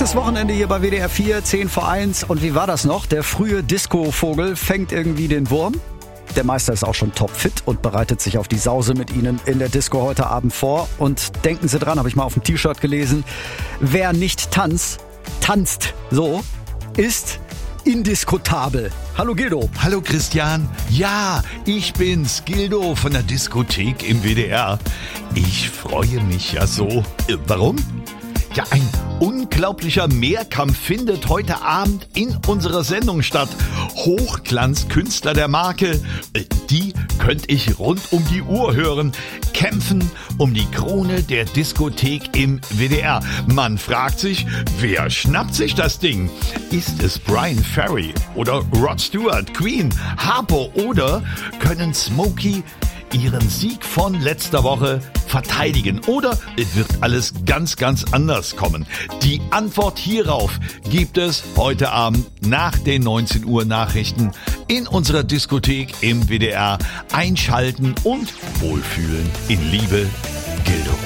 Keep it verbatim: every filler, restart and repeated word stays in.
Langes Wochenende hier bei W D R vier, zehn vor eins. Und wie war das noch? Der frühe Disco-Vogel fängt irgendwie den Wurm. Der Meister ist auch schon topfit und bereitet sich auf die Sause mit Ihnen in der Disco heute Abend vor. Und denken Sie dran, habe ich mal auf dem T-Shirt gelesen, wer nicht tanzt, tanzt so, ist indiskutabel. Hallo Gildo. Hallo Christian. Ja, ich bin's, Gildo von der Diskothek im W D R. Ich freue mich ja so. Äh, warum? Ja, ein unglaublicher Mehrkampf findet heute Abend in unserer Sendung statt. Hochglanzkünstler der Marke, die könnte ich rund um die Uhr hören, kämpfen um die Krone der Diskothek im W D R. Man fragt sich, wer schnappt sich das Ding? Ist es Bryan Ferry oder Rod Stewart, Queen, Harpo oder können Smokey ihren Sieg von letzter Woche verteidigen? Oder wird alles ganz, ganz anders kommen? Die Antwort hierauf gibt es heute Abend nach den neunzehn Uhr Nachrichten in unserer Diskothek im W D R. Einschalten und wohlfühlen in Liebe, Gildo.